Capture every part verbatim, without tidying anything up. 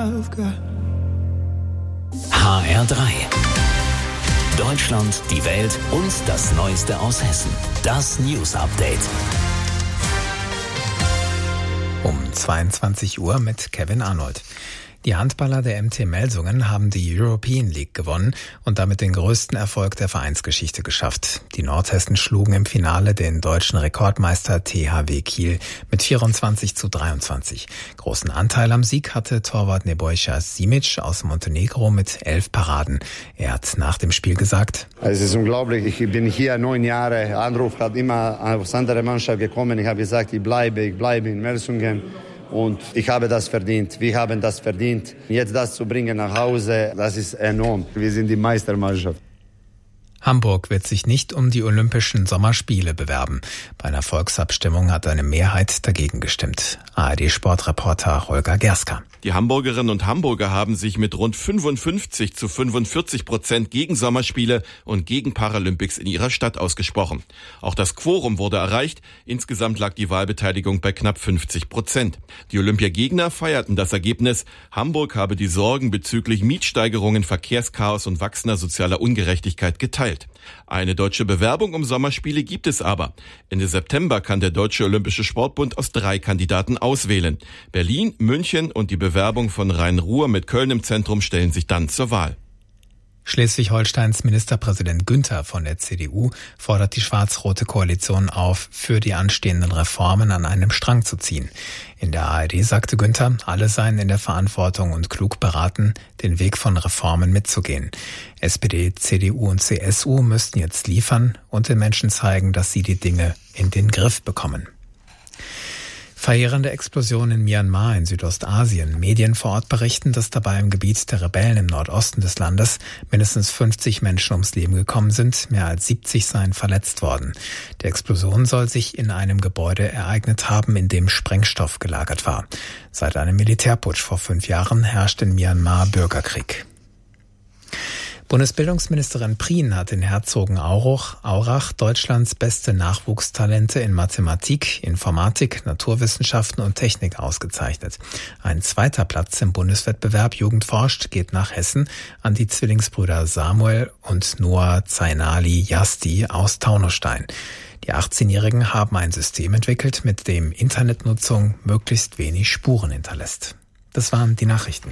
I've got. H R drei. Deutschland, die Welt und das Neueste aus Hessen. Das News Update. Um zweiundzwanzig Uhr mit Kevin Arnold. Die Handballer der M T Melsungen haben die European League gewonnen und damit den größten Erfolg der Vereinsgeschichte geschafft. Die Nordhessen schlugen im Finale den deutschen Rekordmeister T H W Kiel mit vierundzwanzig zu dreiundzwanzig. Großen Anteil am Sieg hatte Torwart Nebojša Simic aus Montenegro mit elf Paraden. Er hat nach dem Spiel gesagt: Es ist unglaublich, ich bin hier neun Jahre, Anruf hat immer aus anderer Mannschaft gekommen. Ich habe gesagt, ich bleibe, ich bleibe in Melsungen. Und ich habe das verdient. Wir haben das verdient. Jetzt das zu bringen nach Hause, das ist enorm. Wir sind die Meistermannschaft. Hamburg wird sich nicht um die Olympischen Sommerspiele bewerben. Bei einer Volksabstimmung hat eine Mehrheit dagegen gestimmt. A R D-Sportreporter Holger Gerska. Die Hamburgerinnen und Hamburger haben sich mit rund fünfundfünfzig zu fünfundvierzig Prozent gegen Sommerspiele und gegen Paralympics in ihrer Stadt ausgesprochen. Auch das Quorum wurde erreicht. Insgesamt lag die Wahlbeteiligung bei knapp fünfzig Prozent. Die Olympiagegner feierten das Ergebnis. Hamburg habe die Sorgen bezüglich Mietsteigerungen, Verkehrschaos und wachsender sozialer Ungerechtigkeit geteilt. Eine deutsche Bewerbung um Sommerspiele gibt es aber. Ende September kann der Deutsche Olympische Sportbund aus drei Kandidaten auswählen. Berlin, München und die Bewerbung von Rhein-Ruhr mit Köln im Zentrum stellen sich dann zur Wahl. Schleswig-Holsteins Ministerpräsident Günther von der C D U fordert die schwarz-rote Koalition auf, für die anstehenden Reformen an einem Strang zu ziehen. In der A R D sagte Günther, alle seien in der Verantwortung und klug beraten, den Weg von Reformen mitzugehen. S P D, C D U und C S U müssten jetzt liefern und den Menschen zeigen, dass sie die Dinge in den Griff bekommen. Verheerende Explosion in Myanmar in Südostasien. Medien vor Ort berichten, dass dabei im Gebiet der Rebellen im Nordosten des Landes mindestens fünfzig Menschen ums Leben gekommen sind, mehr als siebzig seien verletzt worden. Die Explosion soll sich in einem Gebäude ereignet haben, in dem Sprengstoff gelagert war. Seit einem Militärputsch vor fünf Jahren herrscht in Myanmar Bürgerkrieg. Bundesbildungsministerin Prien hat in Herzogenaurach Deutschlands beste Nachwuchstalente in Mathematik, Informatik, Naturwissenschaften und Technik ausgezeichnet. Ein zweiter Platz im Bundeswettbewerb Jugend forscht geht nach Hessen an die Zwillingsbrüder Samuel und Noah Zainali Yasti aus Taunusstein. Die achtzehnjährigen haben ein System entwickelt, mit dem Internetnutzung möglichst wenig Spuren hinterlässt. Das waren die Nachrichten.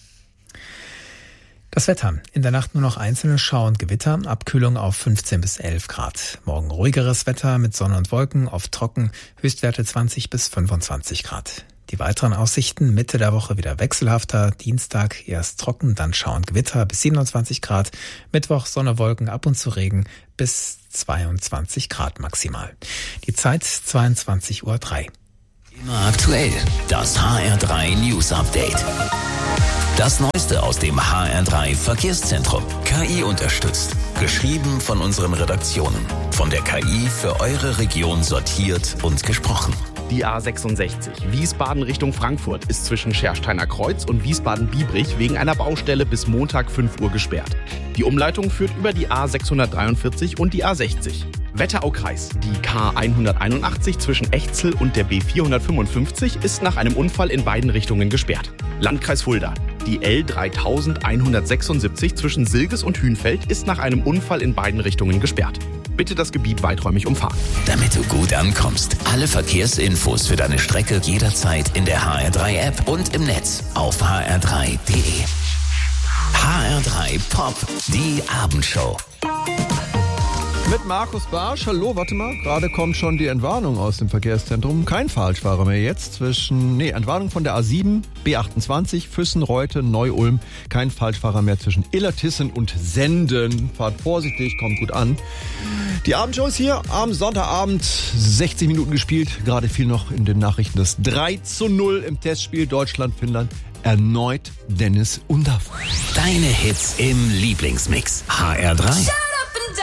Das Wetter. In der Nacht nur noch einzelne Schauer und Gewitter, Abkühlung auf fünfzehn bis elf Grad. Morgen ruhigeres Wetter mit Sonne und Wolken, oft trocken, Höchstwerte zwanzig bis fünfundzwanzig Grad. Die weiteren Aussichten Mitte der Woche wieder wechselhafter, Dienstag erst trocken, dann Schauer und Gewitter bis siebenundzwanzig Grad, Mittwoch Sonne, Wolken, ab und zu Regen bis zweiundzwanzig Grad maximal. Die Zeit zweiundzwanzig Uhr drei. Immer aktuell, das H R drei News Update. Das Neueste aus dem H R drei Verkehrszentrum. K I unterstützt. Geschrieben von unseren Redaktionen. Von der K I für eure Region sortiert und gesprochen. Die A sechsundsechzig Wiesbaden Richtung Frankfurt ist zwischen Schersteiner Kreuz und Wiesbaden-Biebrich wegen einer Baustelle bis Montag fünf Uhr gesperrt. Die Umleitung führt über die A sechshundertdreiundvierzig und die A sechzig. Wetteraukreis. Die K hunderteinundachtzig zwischen Echzel und der B vierhundertfünfundfünfzig ist nach einem Unfall in beiden Richtungen gesperrt. Landkreis Fulda. Die L dreitausendeinhundertsechsundsiebzig zwischen Silges und Hünfeld ist nach einem Unfall in beiden Richtungen gesperrt. Bitte das Gebiet weiträumig umfahren. Damit du gut ankommst. Alle Verkehrsinfos für deine Strecke jederzeit in der H R drei App und im Netz auf h r drei punkt d e. H R drei Pop, die Abendshow. Mit Markus Barsch. Hallo, warte mal. Gerade kommt schon die Entwarnung aus dem Verkehrszentrum. Kein Falschfahrer mehr jetzt zwischen, nee, Entwarnung von der A sieben, B achtundzwanzig, Füssen, Reute, Neu-Ulm. Kein Falschfahrer mehr zwischen Illertissen und Senden. Fahrt vorsichtig, kommt gut an. Die Abendshow ist hier am Sonntagabend. sechzig Minuten gespielt. Gerade fiel noch in den Nachrichten das drei zu null im Testspiel Deutschland-Finnland. Erneut Dennis Undaff. Deine Hits im Lieblingsmix. H R drei.